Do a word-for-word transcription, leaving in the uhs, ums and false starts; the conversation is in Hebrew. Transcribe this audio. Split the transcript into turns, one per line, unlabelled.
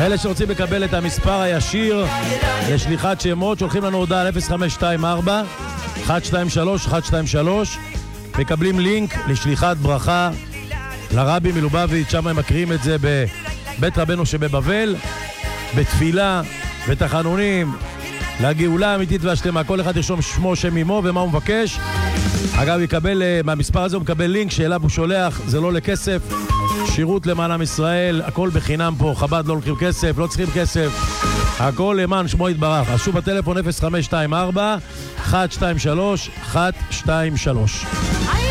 אלה שרוצים לקבל את המספר הישיר לשליחת שמות, שולחים לנו הודעה על אפס חמש שתיים ארבע אחת שתיים שלוש אחת שתיים שלוש, מקבלים לינק לשליחת ברכה לרבי מלובביץ', שם הם מקריאים את זה בבית רבנו שבבבל, בתפילה, בתחנונים, לגאולה האמיתית והשלמה. כל אחד ירשום שמו, שם אמו ומה הוא מבקש. אגב, יקבל, מהמספר הזה הוא מקבל לינק שאליו הוא שולח, זה לא לכסף, שירות למען עם ישראל, הכל בחינם פה, חב"ד לא לוקחים כסף, לא צריכים כסף, הכל למען שמו יתברך. אז שוב בטלפון אפס חמש שתיים ארבע אחת שתיים שלוש אחת שתיים שלוש.